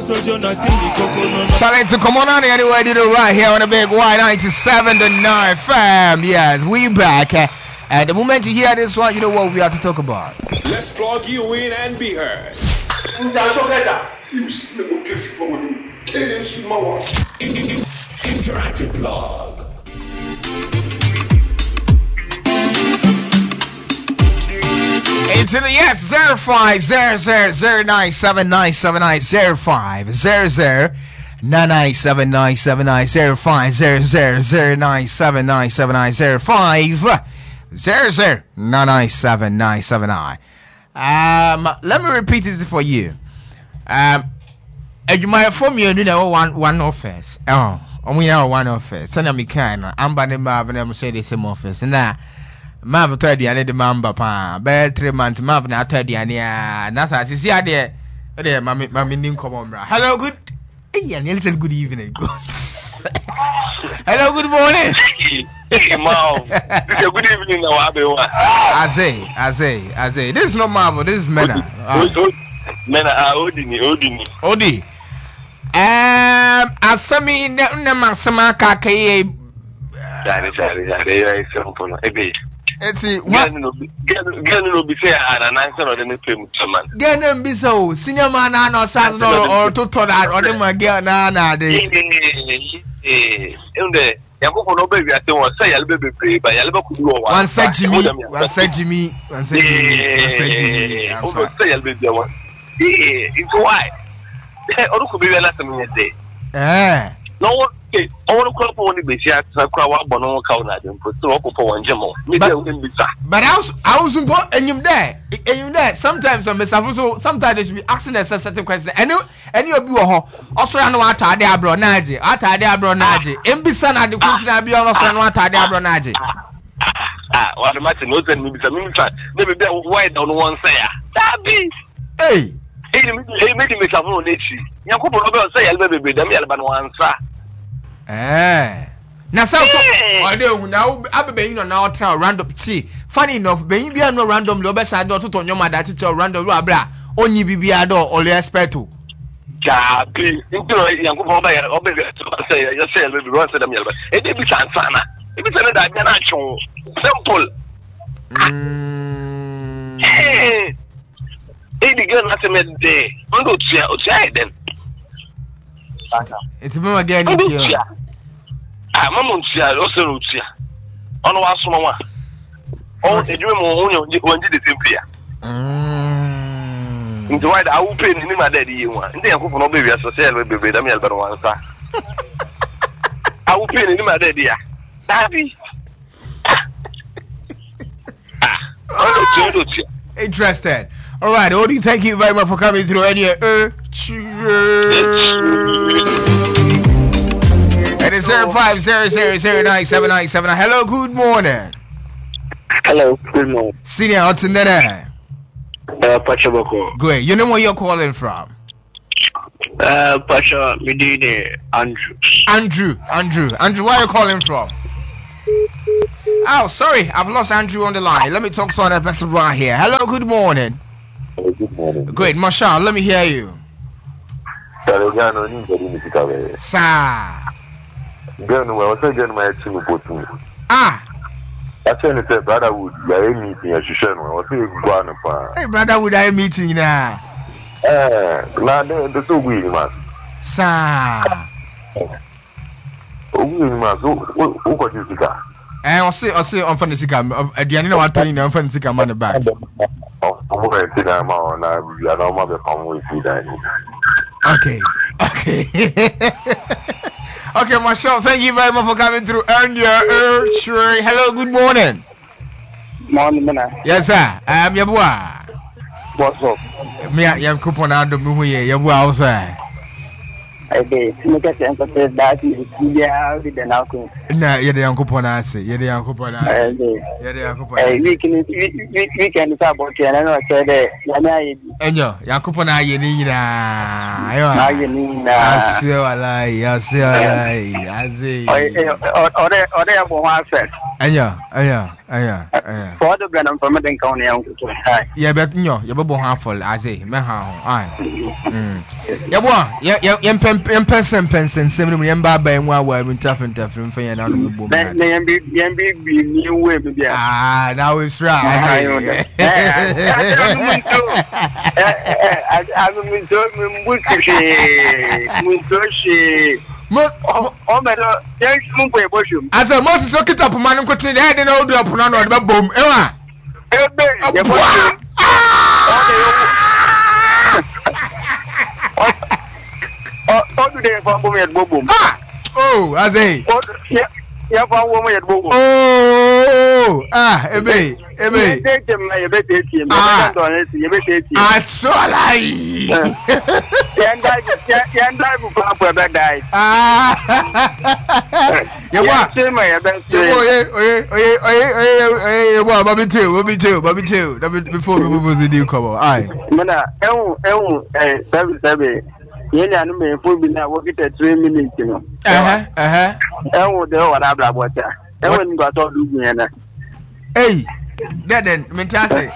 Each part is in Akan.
Silent to come on anyway, did it right here on the big Y97 to 9 fam. Yes, we back. At the moment you hear this one, you know what we have to talk about. Let's plug you in and be heard. Interactive blog. It's in the yes 05009797979050009979790500997979. Let me repeat it for you. You might form you know one office. We know one office. Send me kind. I'm by the map and I'm say the same office. Now Mav 30 and the mamba pa. Bear 3 months Mav now 30 and yeah. Nasa is here there. Mammy didn't come on. Hello, good. Hey, and you said good evening. Hello, good morning. Hey, Mom. Good evening, I say. This is not Marvel. This is Mena. Mena, Odi. Asami na sama kakaye. Eti Gano be say an answer or the pay man. Gano be so senior man no sans no or to that or them girl na dey. Yakubu no baby at one say yal baby pray but yal baby do one say Jimmy. Say yal baby one. It's why. Oruko be na some day. No one okay. I want to call for one be share to kwa bono ka na dem for so ko one jemo. Me dey win be sa. But I was enyim there. Sometimes on Mr. Sometimes they should be asking a certain question. Any obi wo ho. Osoro na atade abro na age. Embisa na de kuntina bi osoro na atade abro na age. What match no send me bisa me try. Maybe be wide down one say. Sabi. Hey, make me some no nechi. Yakubu no be say yal baby dem yal ban one sa. Na so ode na abebe yin na otra random see funny enough be yin bia no random lo be side to nyoma da teacher random lo abra onyi bibia do all expect o ja bi into Yakubu ba ya obe say you say baby run say dem yal ba e dey bi sana e bi say da bia na chon simple the girl not a day. I'm going to try them. It's a mama again. I'm on Tia, also Lucia. On one small. Oh, the dream on the same fear. Into why I will pay in my daddy one. And they are no baby as a sale with baby, the meal, but one star. I will pay in my daddy. Daddy. Interested. All right, Odi, thank you very much for coming through. And it is 0500097997. Hello, good morning. Hello, good morning. Senior, what's in there? Pachaboko. Great. You know where you're calling from? Pacha Medina, Andrew. Andrew, where are you calling from? Oh, sorry, I've lost Andrew on the line. Let me talk to another person right here. Hello, good morning. Good morning. Great, Marshall, let me hear you. Sir. I said, brother Wood, I am meeting a session. Hey, brother Wood, I am meeting now. The so weird, man. Sir. Who got you? I'll say on Fantasy at the end of our turning on Fantasy money back. Okay. Okay, Marshall, thank you very much for coming through. Earn your hello, good morning. Morning, man. Yes, sir. I am your boy. What's up? Me, I am coupon out of me, your boy outside. I did. Look at the emphasis that you with the alcohol. No, you're the uncle Ponasi. You're the uncle Ponasi. You're the uncle Ponasi. We can talk about you. And I know I said that. And you're uncle Ponai. I see. I see. Or they have one first. And yeah. For the brand from the county. Yeah, but no, you be half-full, I say, me how, aye. Person, seven million baba and while we're tough and tough and fair and out of the book. Ah, now it's right. As a most socket up man and continue head and old up on the boom. Oh, I say, I saw before we move the new cover. Yeni anu me fo bi na wo kita 3 minutes no. Enwo de wa da bla bota. Enwo ni gba to du gun na. Hey, then me ta say.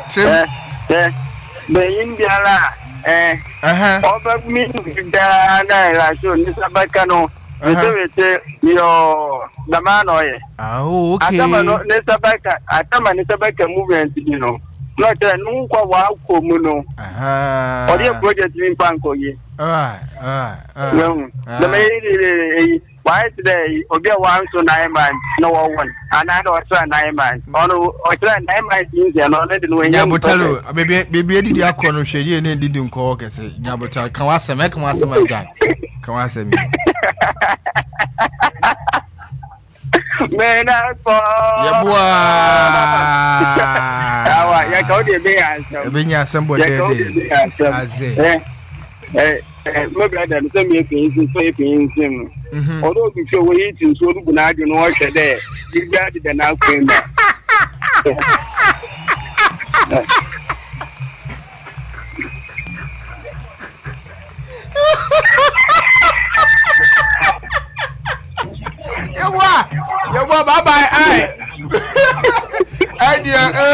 Be yin biara oba mi da na ra so ni sabaka no. Wete yo dama no ye. Oh, okay. Atama no ni sabaka movement ni no. No te nu kwa wa ko mu no. Odi project mi panko ye. Alright. The main why today obi one so 9 months no one another also 9 months ono or 9 months in no let no nya botalo baby didi akono hweye na didi nko kese nya botalo kan wasem aja kan wasem mena ko yeboa awa ya ka odi be answer be nya sembo de aze my brother, I'm saying, although you show it in so good, I don't know what there. You got it and now came back. You what? Bye bye. I dear.